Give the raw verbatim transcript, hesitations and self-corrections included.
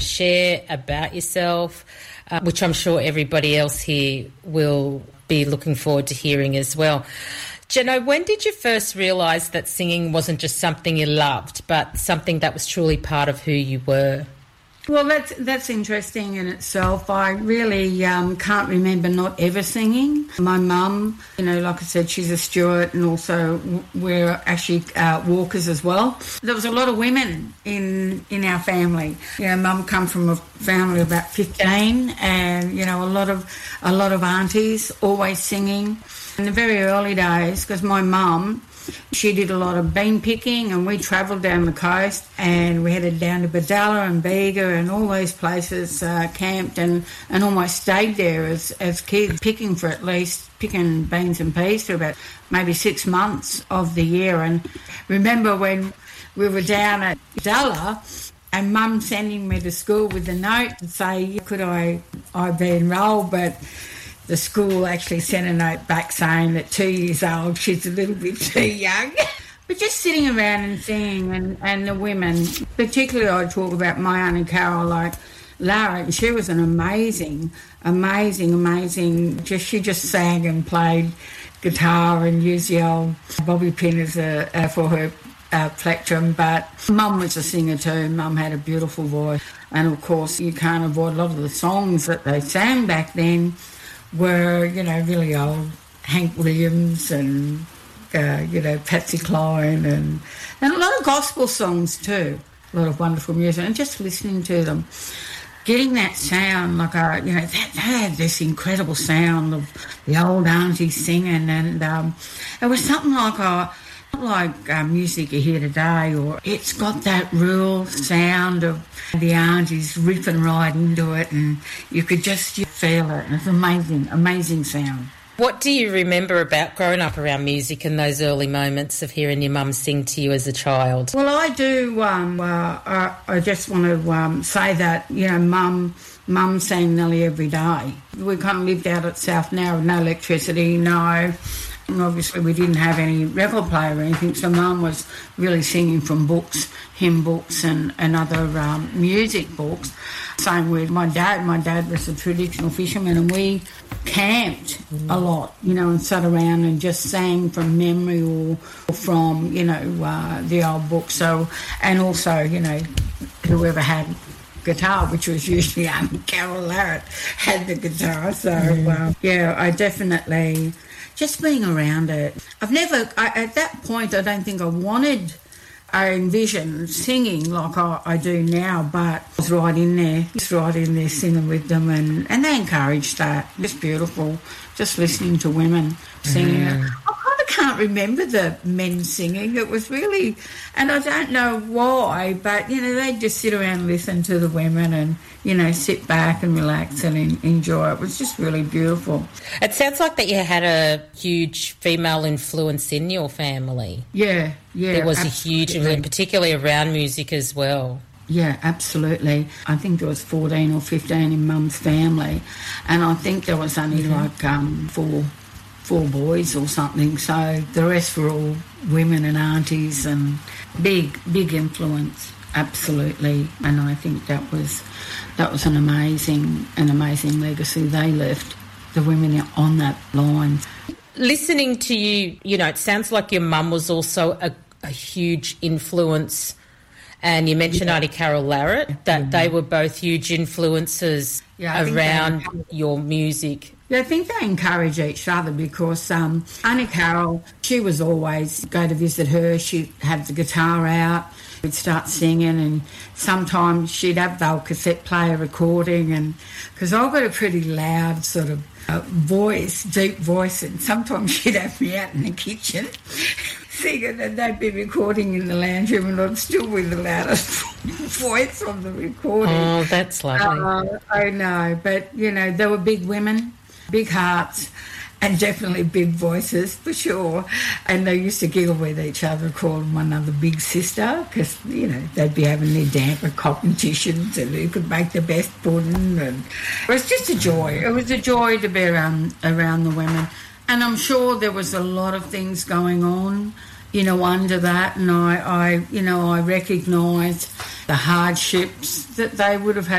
share about yourself, uh, which I'm sure everybody else here will be looking forward to hearing as well. Jeno, when did you first realise that singing wasn't just something you loved, but something that was truly part of who you were? Well, that's that's interesting in itself. I really um, can't remember not ever singing. My mum, you know, like I said, she's a steward, and also we're actually uh, walkers as well. There was a lot of women in in our family. You know, Mum come from a family of about fifteen, and you know, a lot of a lot of aunties always singing. In the very early days, because my mum, she did a lot of bean picking, and we travelled down the coast and we headed down to Badalla and Bega and all those places, uh, camped and, and almost stayed there as, as kids, picking for at least, picking beans and peas for about maybe six months of the year. And remember when we were down at Badalla and Mum sending me to school with a note to say, could I, I be enrolled, but the school actually sent a note back saying that two years old, she's a little bit too young. But just sitting around and singing, and, and the women, particularly I talk about my Auntie Carol, like Lara, and she was an amazing, amazing, amazing, just she just sang and played guitar and used the old bobby pin as a, uh, for her uh, plectrum. But Mum was a singer too. Mum had a beautiful voice. And, of course, you can't avoid a lot of the songs that they sang back then were, you know, really old. Hank Williams and, uh, you know, Patsy Cline and, and a lot of gospel songs too. A lot of wonderful music. And just listening to them, getting that sound, like, a, you know, that, they had this incredible sound of the old aunties singing, and um, it was something like a, not like uh, music you hear today, or it's got that real sound of the aunties ripping right into it, and you could just you feel it. It's amazing, amazing sound. What do you remember about growing up around music and those early moments of hearing your mum sing to you as a child? Well, I do. Um, uh, I, I just want to um, say that, you know, mum, mum sang nearly every day. We kind of lived out at South Narra, no electricity, no. And obviously we didn't have any record player or anything, so Mum was really singing from books, hymn books and, and other um, music books. Same with my dad. My dad was a traditional fisherman, and we camped a lot, you know, and sat around and just sang from memory or, or from, you know, uh, the old books. So, and also, you know, whoever had guitar, which was usually um, Carol Larratt, had the guitar. So, uh, yeah, I definitely... just being around it. I've never, I, at that point, I don't think I wanted, I envisioned singing like I, I do now, but I was right in there, just right in there singing with them, and, and they encouraged that. It's beautiful, just listening to women singing. Mm. I kind of can't remember the men singing. It was really, and I don't know why, but, you know, they'd just sit around and listen to the women and, you know, sit back and relax and in, enjoy. It was just really beautiful. It sounds like that you had a huge female influence in your family. Yeah, yeah. There was absolutely. a huge influence, particularly around music as well. Yeah, absolutely. I think there was fourteen or fifteen in Mum's family, and I think there was only mm-hmm. like um, four, four boys or something, so the rest were all women and aunties, and big, big influence, absolutely. And I think that was... that was an amazing, an amazing legacy they left, the women on that line. Listening to you, you know, it sounds like your mum was also a, a huge influence, and you mentioned yeah. Auntie Carol Larratt, that yeah. they were both huge influences yeah, around they, your music. Yeah, I think they encourage each other because um, Auntie Carol, she was always go to visit her, she'd have the guitar out, we'd start singing, and sometimes she'd have the old cassette player recording, and because I've got a pretty loud sort of uh, voice, deep voice, and sometimes she'd have me out in the kitchen singing, and they'd be recording in the lounge room, and I'd still be the loudest voice on the recording. Oh, that's lovely. Uh, I know, but, you know, they were big women, big hearts, and definitely big voices, for sure. And they used to giggle with each other, calling one another big sister, because, you know, they'd be having their damper competitions and who could make the best pudding. And it was just a joy. It was a joy to be around, around the women. And I'm sure there was a lot of things going on, you know, under that. And I, I you know, I recognised the hardships that they would have had